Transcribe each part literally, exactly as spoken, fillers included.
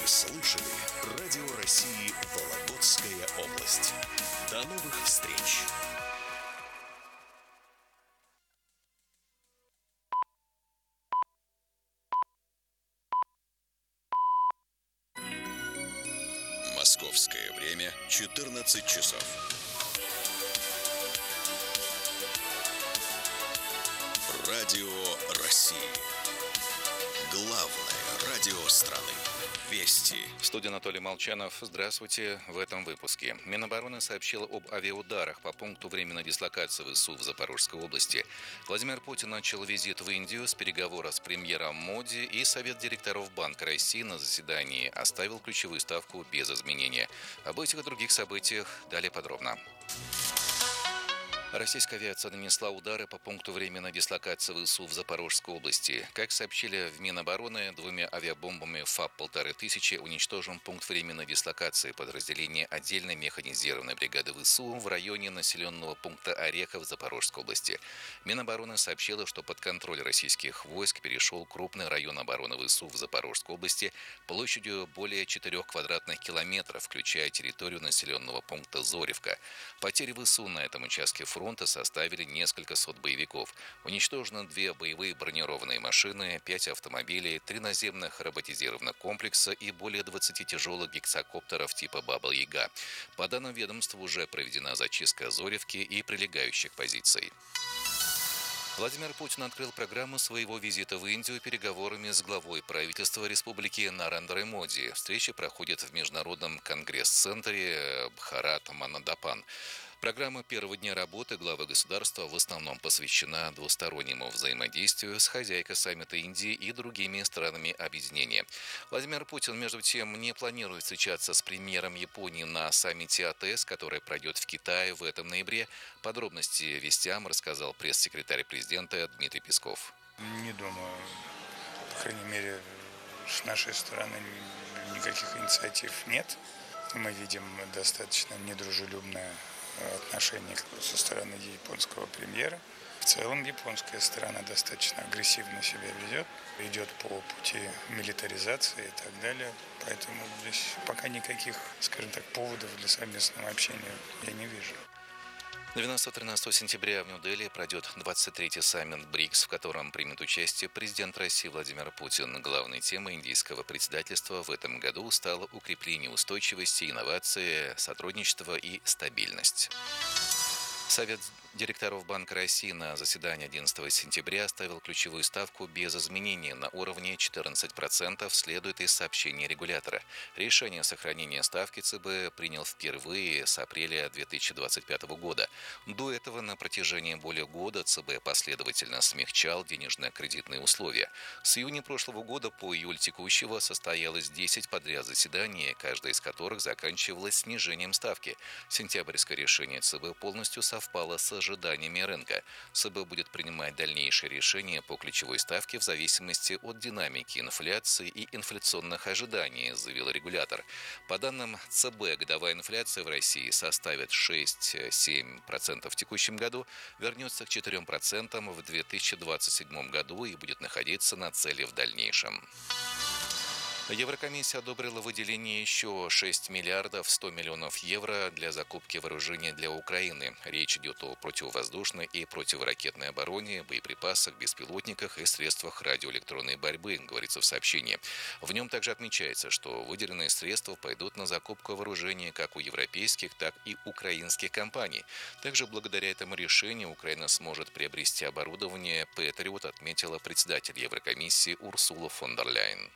слушали Радио России Вологодская область. До новых встреч! Московское время четырнадцать часов. Радио России. Главное радио страны. Вести. В студии Анатолий Молчанов. Здравствуйте. В этом выпуске. Минобороны сообщила об авиаударах по пункту временной дислокации ВСУ в Запорожской области. Владимир Путин начал визит в Индию с переговора с премьером Моди, и Совет директоров Банка России на заседании оставил ключевую ставку без изменения. Об этих и других событиях далее подробно. Российская авиация нанесла удары по пункту временной дислокации ВСУ в Запорожской области. Как сообщили в Минобороны, двумя авиабомбами ФАП полторы тысячи уничтожен пункт временной дислокации подразделения отдельной механизированной бригады ВСУ в районе населенного пункта Орехов Запорожской области. Минобороны сообщила, что под контроль российских войск перешел крупный район обороны ВСУ в Запорожской области площадью более четырех квадратных километров, включая территорию населенного пункта Зоревка. Потери ВСУ на этом участке фронта составили несколько сот боевиков. Уничтожены две боевые бронированные машины, пять автомобилей, три наземных роботизированных комплекса и более двадцати тяжелых гексакоптеров типа «Баба-Яга». По данным ведомства, уже проведена зачистка Зоревки и прилегающих позиций. Владимир Путин открыл программу своего визита в Индию переговорами с главой правительства республики Нарендрой Моди. Встреча проходит в Международном конгресс-центре Бхарат Манадапан. Программа первого дня работы главы государства в основном посвящена двустороннему взаимодействию с хозяйкой саммита Индии и другими странами объединения. Владимир Путин, между тем, не планирует встречаться с премьером Японии на саммите АТС, который пройдет в Китае в этом ноябре. Подробности вестям рассказал пресс-секретарь президента Дмитрий Песков. Не думаю. По крайней мере, с нашей стороны никаких инициатив нет. Мы видим достаточно недружелюбное отношение со стороны японского премьера. В целом японская сторона достаточно агрессивно себя ведет, идет по пути милитаризации и так далее. Поэтому здесь пока никаких, скажем так, поводов для совместного общения я не вижу. двенадцатого-тринадцатого сентября в Нью-Дели пройдет двадцать третий саммит БРИКС, в котором примет участие президент России Владимир Путин. Главной темой индийского председательства в этом году стало укрепление устойчивости, инновации, сотрудничества и стабильность. Совет директоров Банка России на заседании одиннадцатого сентября оставил ключевую ставку без изменения на уровне четырнадцать процентов, следует из сообщения регулятора. Решение о сохранении ставки ЦБ принял впервые с апреля две тысячи двадцать пятого года. До этого на протяжении более года ЦБ последовательно смягчал денежно-кредитные условия. С июня прошлого года по июль текущего состоялось десять подряд заседаний, каждое из которых заканчивалось снижением ставки. Сентябрьское решение ЦБ полностью совпало с ожиданиями рынка. ЦБ будет принимать дальнейшие решения по ключевой ставке в зависимости от динамики инфляции и инфляционных ожиданий, заявил регулятор. По данным ЦБ, годовая инфляция в России составит шесть-семь процентов в текущем году, вернется к четырем процентам в две тысячи двадцать седьмом году и будет находиться на цели в дальнейшем. Еврокомиссия одобрила выделение еще шесть миллиардов сто миллионов евро для закупки вооружения для Украины. Речь идет о противовоздушной и противоракетной обороне, боеприпасах, беспилотниках и средствах радиоэлектронной борьбы, говорится в сообщении. В нем также отмечается, что выделенные средства пойдут на закупку вооружения как у европейских, так и украинских компаний. Также благодаря этому решению Украина сможет приобрести оборудование «Патриот», отметила председатель Еврокомиссии Урсула фон дер Ляйен.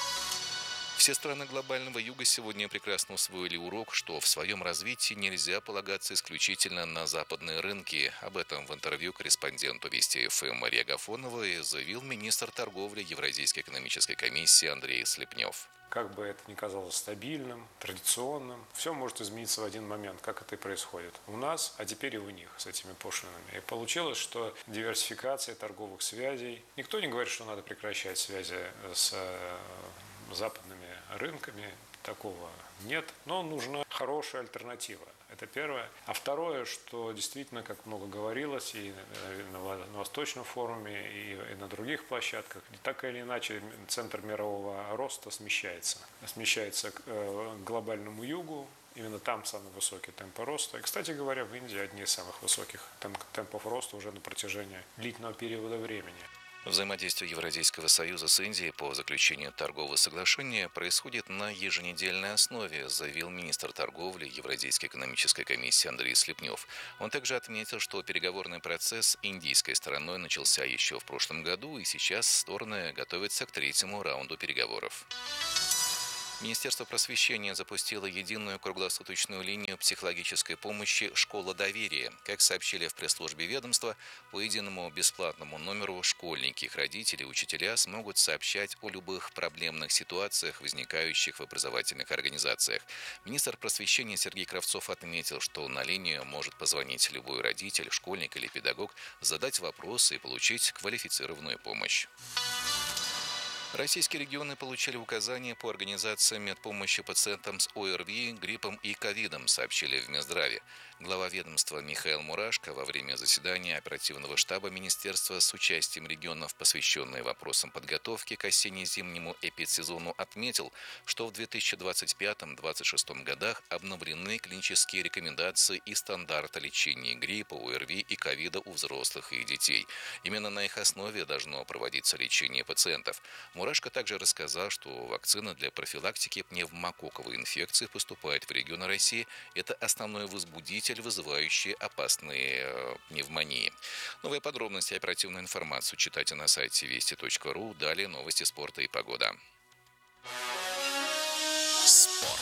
Все страны глобального юга сегодня прекрасно усвоили урок, что в своем развитии нельзя полагаться исключительно на западные рынки. Об этом в интервью корреспонденту Вести эф эм Марии Агафоновой заявил министр торговли Евразийской экономической комиссии Андрей Слепнев. Как бы это ни казалось стабильным, традиционным, все может измениться в один момент, как это и происходит у нас, а теперь и у них с этими пошлинами. И получилось, что диверсификация торговых связей. Никто не говорит, что надо прекращать связи с западными рынками, такого нет, но нужна хорошая альтернатива Это первое. А второе, что действительно, как много говорилось и на Восточном форуме, и на других площадках, так или иначе центр мирового роста смещается. Смещается к глобальному югу. Именно там самый высокий темп роста. И, кстати говоря, в Индии одни из самых высоких темпов роста уже на протяжении длительного периода времени. Взаимодействие Евразийского союза с Индией по заключению торгового соглашения происходит на еженедельной основе, заявил министр торговли Евразийской экономической комиссии Андрей Слепнев. Он также отметил, что переговорный процесс индийской стороной начался еще в прошлом году, и сейчас стороны готовятся к третьему раунду переговоров. Министерство просвещения запустило единую круглосуточную линию психологической помощи «Школа доверия». Как сообщили в пресс-службе ведомства, по единому бесплатному номеру школьники, их родители и учителя смогут сообщать о любых проблемных ситуациях, возникающих в образовательных организациях. Министр просвещения Сергей Кравцов отметил, что на линию может позвонить любой родитель, школьник или педагог, задать вопросы и получить квалифицированную помощь. Российские регионы получили указания по организации медпомощи пациентам с ОРВИ, гриппом и ковидом, сообщили в Минздраве. Глава ведомства Михаил Мурашко во время заседания оперативного штаба министерства с участием регионов, посвященные вопросам подготовки к осенне-зимнему эпидсезону, отметил, что в две тысячи двадцать пятом — две тысячи двадцать шестом годах обновлены клинические рекомендации и стандарты лечения гриппа, ОРВИ и ковида у взрослых и детей. Именно на их основе должно проводиться лечение пациентов. Мурашко также рассказал, что вакцина для профилактики пневмококковой инфекции поступает в регионы России. Это основной возбудитель, вызывающий опасные пневмонии. Новые подробности и оперативную информацию читайте на сайте вести точка ру. Далее новости спорта и погода. Спорт.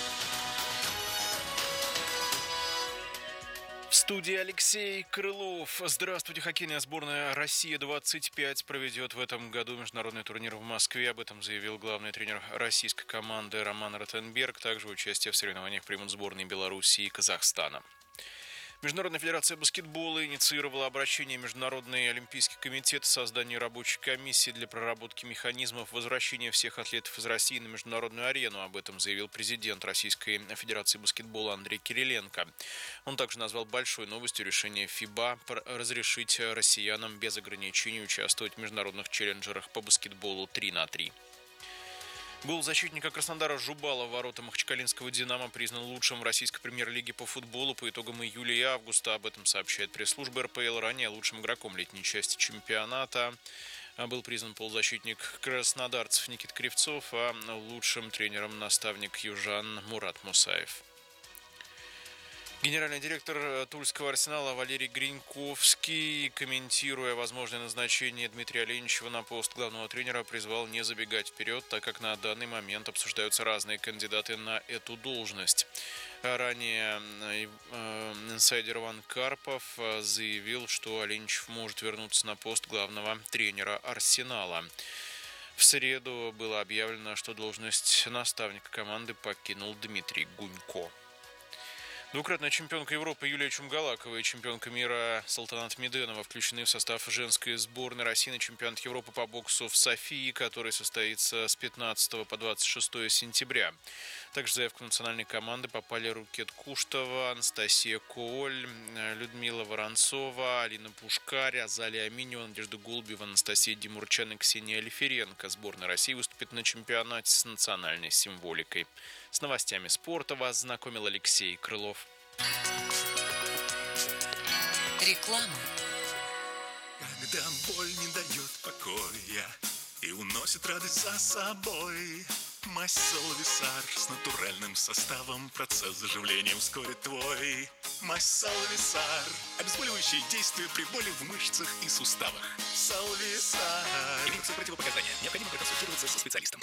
В студии Алексей Крылов. Здравствуйте. Хоккейная сборная России-двадцать пять проведет в этом году международный турнир в Москве. Об этом заявил главный тренер российской команды Роман Ротенберг. Также участие в соревнованиях примут сборные Беларуси и Казахстана. Международная федерация баскетбола инициировала обращение в Международный олимпийский комитет о создании рабочей комиссии для проработки механизмов возвращения всех атлетов из России на международную арену. Об этом заявил президент Российской федерации баскетбола Андрей Кириленко. Он также назвал большой новостью решение ФИБА разрешить россиянам без ограничений участвовать в международных челленджерах по баскетболу три на три. Гол защитника Краснодара Жубала в ворота Махачкалинского «Динамо» признан лучшим в российской премьер-лиге по футболу по итогам июля и августа. Об этом сообщает пресс-служба эр пэ эл. Ранее лучшим игроком летней части чемпионата был признан полузащитник краснодарцев Никита Кривцов, а лучшим тренером наставник южан Мурат Мусаев. Генеральный директор Тульского Арсенала Валерий Гриньковский, комментируя возможное назначение Дмитрия Оленичева на пост главного тренера, призвал не забегать вперед, так как на данный момент обсуждаются разные кандидаты на эту должность. Ранее э, инсайдер Иван Карпов заявил, что Оленичев может вернуться на пост главного тренера Арсенала. В среду было объявлено, что должность наставника команды покинул Дмитрий Гунько. Двукратная чемпионка Европы Юлия Чумгалакова и чемпионка мира Салтанат Меденова включены в состав женской сборной России на чемпионат Европы по боксу в Софии, который состоится с пятнадцатого по двадцать шестое сентября. Также в заявку национальной команды попали Рукет Куштова, Анастасия Кооль, Людмила Воронцова, Алина Пушкарь, Азалия Аминева, Надежда Голубева, Анастасия Демурчан и Ксения Алиференко. Сборная России выступит на чемпионате с национальной символикой. С новостями спорта вас знакомил Алексей Крылов. Реклама. Когда боль не дает покоя и уносит радость за собой, мазь Салвисар с натуральным составом процесс заживления ускорит твой. Мазь Салвисар. Обезболивающее действие при боли в мышцах и суставах. Салвисар. Имеются противопоказания. Необходимо проконсультироваться со специалистом.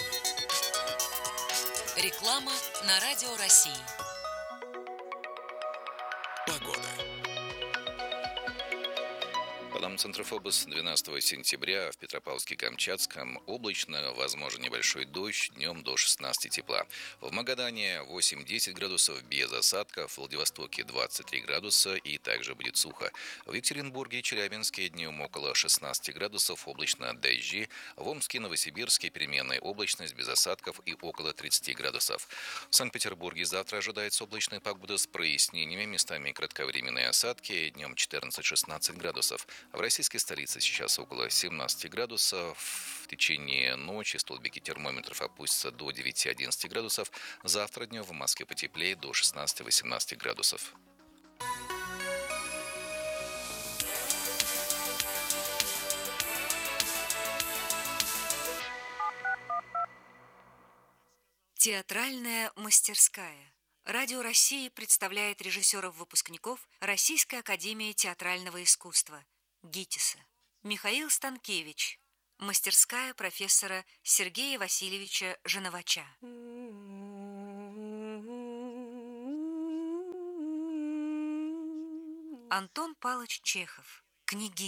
Реклама на Радио России. Погода. По Исламцентрофобос двенадцатого сентября в Петропавловске-Камчатском облачно, возможен небольшой дождь, днем до шестнадцати тепла. В Магадане восемь-десять градусов без осадков, в Владивостоке двадцать три градуса и также будет сухо. В Екатеринбурге и Челябинске днем около шестнадцати градусов, облачно, дожди. В Омске и Новосибирске переменная облачность без осадков и около тридцати градусов. В Санкт-Петербурге завтра ожидается облачная погода с прояснениями, местами кратковременные осадки, днем четырнадцать-шестнадцать градусов. В российской столице сейчас около семнадцати градусов. В течение ночи столбики термометров опустятся до девяти-одиннадцати градусов. Завтра днем в Москве потеплее до шестнадцати-восемнадцати градусов. Театральная мастерская. Радио России представляет режиссеров-выпускников Российской академии театрального искусства ГИТИСа. Михаил Станкевич. Мастерская профессора Сергея Васильевича Женовача. Антон Павлович Чехов. Княгиня.